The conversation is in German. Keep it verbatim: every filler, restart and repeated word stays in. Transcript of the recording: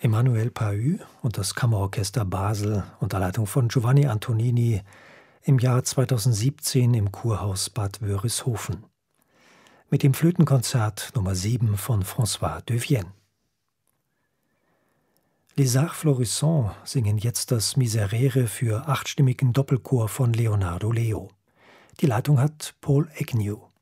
Emmanuel Pahud und das Kammerorchester Basel unter Leitung von Giovanni Antonini im Jahr zweitausendsiebzehn im Kurhaus Bad Wörishofen. Mit dem Flötenkonzert Nummer sieben von François de Vienne. Les Arts Florissants singen jetzt das Miserere für achtstimmigen Doppelchor von Leonardo Leo. Die Leitung hat Paul Agnew.